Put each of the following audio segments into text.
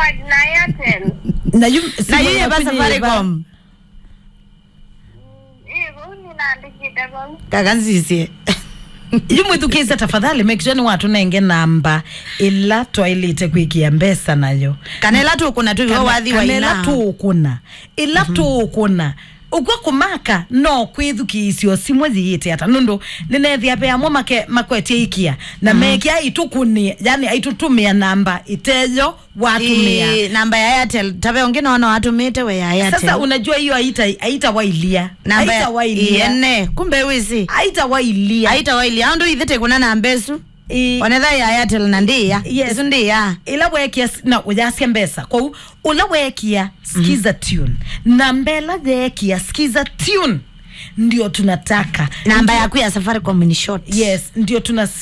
forward na Airtel. Na yu basa Safaricom. Kakanzisi. Yumwithukisa tafadhali make sure ni watu nenge namba ila toilet kwikia mbesa nayo. Kanela tu kuna tu wathi wa ina. Kanela tu kuna. Ila tu kuna. Ugwa kumaka no kwithukisio simwezi yite ata nundo ninethia pe amo makwetie ikia na mekia itukuni yani aitutumia namba itejo watumia namba ya Airtel tabe ongine wana watumite we ya Airtel. Sasa unajua hiyo haita wailia namba haita wailia ene kumbe wizi haita wailia ando ithete kuna nambesu wanetha ya Airtel na ndia yes ndia ila wekia na ujasia mbesa kwa ula wekia skiza tune nambela wekia skiza tune ndio tunataka namba yako ya Safaricom ni short yes ndio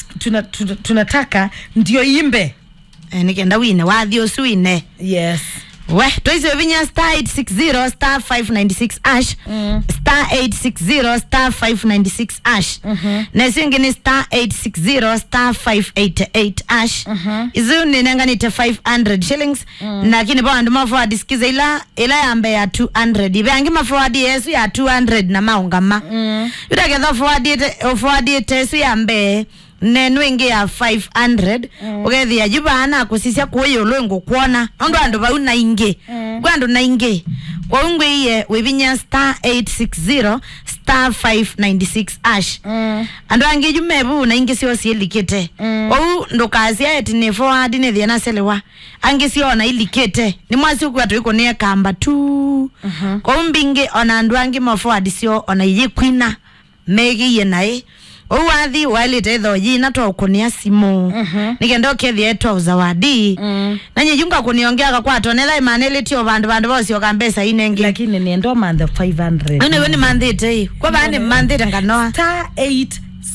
tunataka ndio imbe nikenda wine wathio suine yes we toizo vinya star 860 star 596 ash star 860 star 596 ash na singine star 860 star 588 ash izo ninanga nite 500 shillings lakini bado ndo forward sikiza ila yambe ya 200 ibangi forward yesu ya 200 na maungama yutaketha forward yesu yambe nenu ingi ya 500 ugethi ya jubana kusisia kuyo lwengo kuona ndo ando bauna ingi kwando na ingi kwa ungwe iye webinya star 860 star 596 ash ando angi jumebu na ingi sio sielikete kwa ndo kazi ya etine forward ne thiana selewa angi sio na ilikete ni mwasi ku atuiko ne kamba tu kwa umbinge ona ando angi mo forward sio ona yikwina megi ye nae wathi wali tetho jina to kunia simu nikenda okethia etwa uzawadi na nyejunga kuniongea kwa tonela imaneli tio bandu bose okambesa inengi lakini ni ndo manda 500 ene weni mandete kwa bani mandete nganoa star 8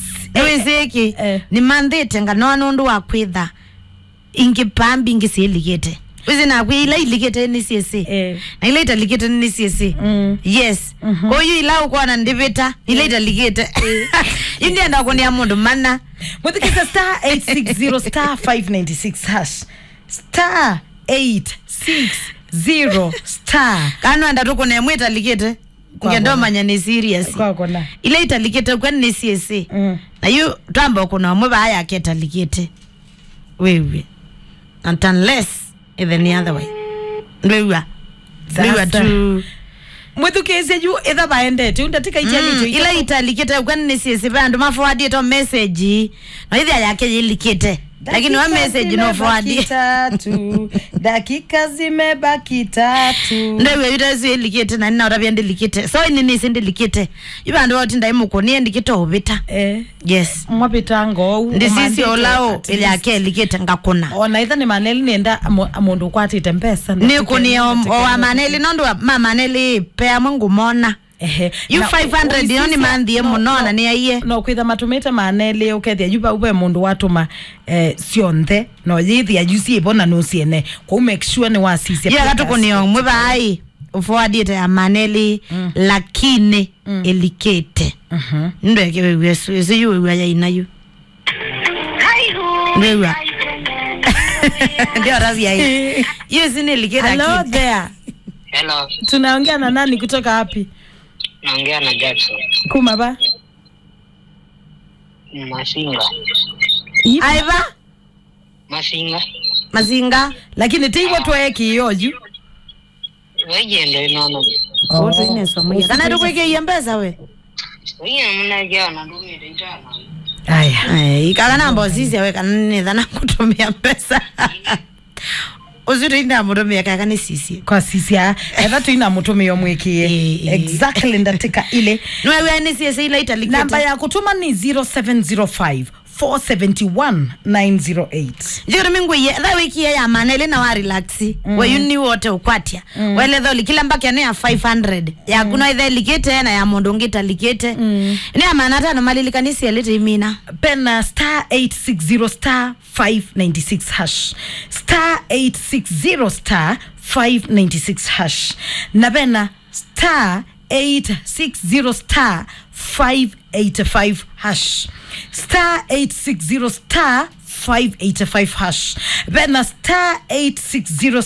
ewezeki ni mandete nganoa nundu wa kwitha ingipambi ngisilikete wizina kwila ilikete ni CC na ile italikete ni CC yes kwa hiyo ila uko na ndivita ile italikete indi enda kunia mundu mana muthikisa star 860 star 596 hash star 860 star kanu enda tuko na mwita likete ngendo manya ni serious kwa kona ile italikete kwa ni CC na hiyo tamba kuna mwe baya aketa likete wewe unless even the other way ndewa tu mwethukeze ju etha baendete undatika ichali tu ila italikete kwa ni CC bando maforward to message no ithia yake ilikete lakini wa message no forward tatu dakika zimebaki 3 ndewe yutazi ilikete na nina urabia ndilikete so nini sindilikete ibando wati ndaimuko ni ndikito ubita yes mwabitango ndisisi olao ile yake ilikete ngakuna ona itha ni maneli nenda amundu kwatite mpesa ni kunia o maneli nondo mama maneli pea mungu mona you 500 yoni mandie munona ni aiye no kwitha matumite maneli ukethia juba ube mundu watuma sionthe no yithi ajusi ibona no siene ko make sure ni wasisi ya gatukunio mwe bai ufuadite ya maneli lakini elikete ndeke wewe so you ya inayu wewe ndio razi yai yes ni elikete hello there hello tunaongea na nani kutoka wapi naongea na Jackson kumaba Masinga aiba Masinga lakini tiwo tweki yoju wejende nono oto ineso mwe kana ndo kweke yembeza we wewe mnaja na ndumi ndana aya ikala namba sisi we kana dhana kutumia pesa uzuri ina mutumia kaka ni sisi kwa sisi etha tuina mutumia mwikie exactly ndatika ile wewe ni sisi ile italiketa namba ya kutuma ni 0705 471-908 jiro mingwe tha wiki ya manele na wa relax we uni wote ukwatia wele tholi kila mbaki ya 500 ya kuna itha likete na ya mundu ngita likete ni amanata no malilika ni sielete imina pena star 860 star 596 hash star 860 star 596 hash na pena star 860 star 585 hash star 860 star 585 hash. Then star 860